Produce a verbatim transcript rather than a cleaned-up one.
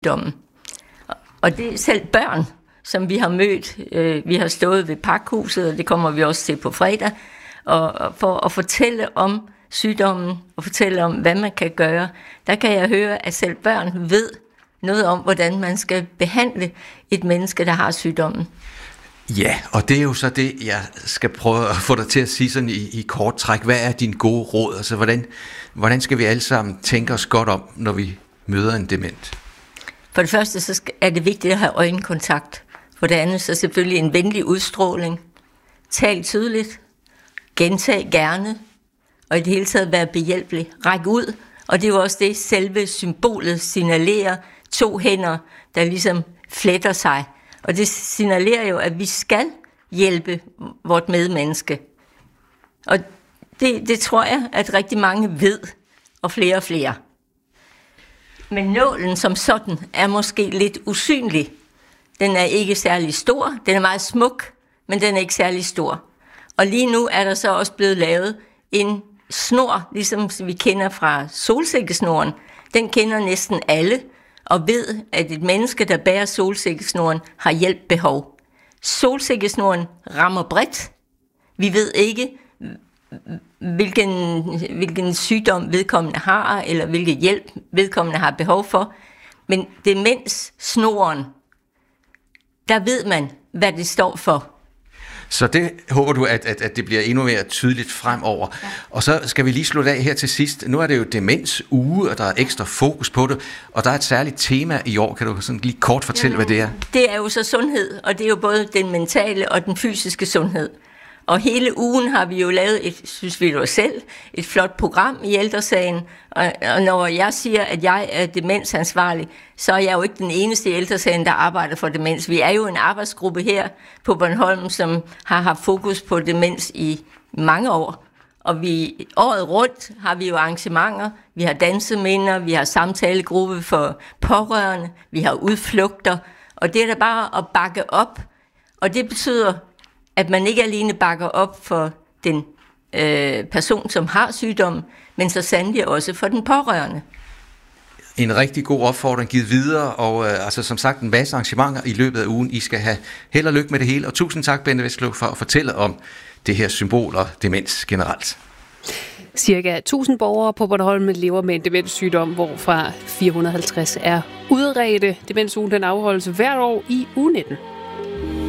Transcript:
sygdommen. Og det er selv børn, som vi har mødt. Vi har stået ved Pakhuset, og det kommer vi også til på fredag, og for at fortælle om sygdommen og fortælle om, hvad man kan gøre. Der kan jeg høre, at selv børn ved noget om, hvordan man skal behandle et menneske, der har sygdommen. Ja, og det er jo så det, jeg skal prøve at få dig til at sige sådan i, i kort træk. Hvad er dine gode råd? Altså, hvordan, hvordan skal vi alle sammen tænke os godt om, når vi møder en dement? For det første så er det vigtigt at have øjenkontakt. For det andet så selvfølgelig en venlig udstråling. Tal tydeligt. Gentag gerne. Og i det hele taget være behjælpelig. Ræk ud. Og det er jo også det, selve symbolet signalerer. To hænder, der ligesom fletter sig. Og det signalerer jo, at vi skal hjælpe vort medmenneske. Og det, det tror jeg, at rigtig mange ved, og flere og flere. Men nålen som sådan er måske lidt usynlig. Den er ikke særlig stor, den er meget smuk, men den er ikke særlig stor. Og lige nu er der så også blevet lavet en snor, ligesom vi kender fra solsikkesnoren. Den kender næsten alle, og ved, at et menneske, der bærer solsikkesnoren, har hjælp behov. Solsikkesnoren rammer bredt. Vi ved ikke, hvilken, hvilken sygdom vedkommende har, eller hvilken hjælp vedkommende har behov for. Men demenssnoren, der ved man, hvad det står for. Så det håber du, at, at, at det bliver endnu mere tydeligt fremover. Ja. Og så skal vi lige slutte af her til sidst. Nu er det jo demensuge, og der er ekstra fokus på det, og der er et særligt tema i år. Kan du sådan lige kort fortælle, Jamen, hvad det er? Det er jo så sundhed, og det er jo både den mentale og den fysiske sundhed. Og hele ugen har vi jo lavet et, synes vi jo selv, et flot program i Ældresagen. Og, og når jeg siger, at jeg er demensansvarlig, så er jeg jo ikke den eneste i Ældresagen, der arbejder for demens. Vi er jo en arbejdsgruppe her på Bornholm, som har haft fokus på demens i mange år. Og vi, året rundt har vi jo arrangementer, vi har danseminder, vi har samtalegruppe for pårørende, vi har udflugter, og det er da bare at bakke op. Og det betyder, at man ikke alene bakker op for den øh, person, som har sygdommen, men så sandelig også for den pårørende. En rigtig god opfordring givet videre, og øh, altså som sagt en masse arrangementer i løbet af ugen. I skal have held og lykke med det hele, og tusind tak, Bente Vestlund, for at fortælle om det her symbol og demens generelt. Cirka tusind borgere på Bornholm lever med en demenssygdom, hvorfra fire hundrede og halvtreds er udredte. Demensugen den afholdes hvert år i uge nitten.